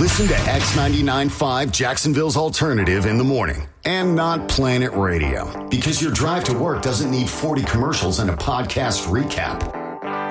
Listen to X99.5 Jacksonville's Alternative in the morning and not Planet Radio, because your drive to work doesn't need 40 commercials and a podcast recap.